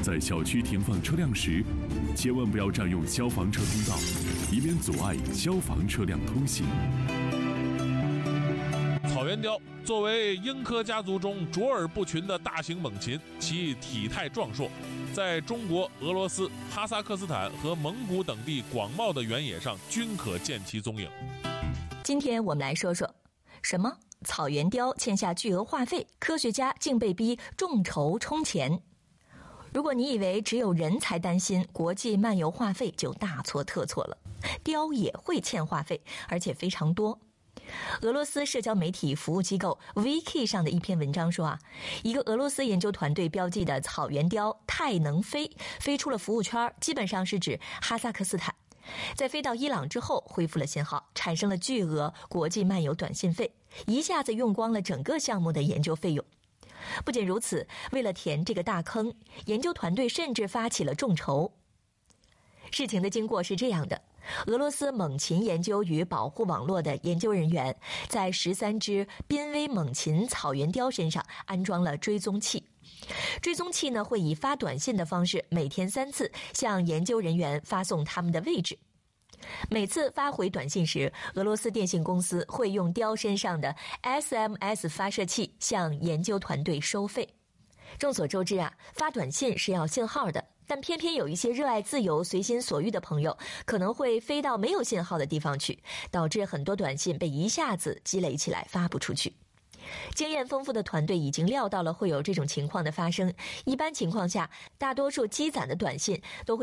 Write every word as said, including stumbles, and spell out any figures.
在小区停放车辆时，千万不要占用消防车通道，以免阻碍消防车辆通行。 草原雕作为鹰科家族中卓尔不群的大型猛禽，其体态壮硕，在中国、俄罗斯、哈萨克斯坦和蒙古等地广袤的原野上均可见其踪影。 今天我们来说说，什么草原雕欠下巨额话费，科学家竟被逼众筹充钱。如果你以为只有人才担心国际漫游话费，就大错特错了，雕也会欠话费，而且非常多。俄罗斯社交媒体服务机构 Viki 上的一篇文章说啊，一个俄罗斯研究团队标记的草原雕太能飞，飞出了服务圈，基本上是指哈萨克斯坦。在飞到伊朗之后恢复了信号，产生了巨额国际漫游短信费，一下子用光了整个项目的研究费用。不仅如此，为了填这个大坑，研究团队甚至发起了众筹。事情的经过是这样的，俄罗斯猛禽研究与保护网络的研究人员在十三只濒危猛禽草原雕身上安装了追踪器。追踪器呢，会以发短信的方式每天三次向研究人员发送他们的位置。每次发回短信时，俄罗斯电信公司会用雕身上的 S M S 发射器向研究团队收费。众所周知啊，发短信是要信号的，但偏偏有一些热爱自由、随心所欲的朋友，可能会飞到没有信号的地方去，导致很多短信被一下子积累起来，发不出去。经验丰富的团队已经料到了会有这种情况的发生，一般情况下，大多数积攒的短信都会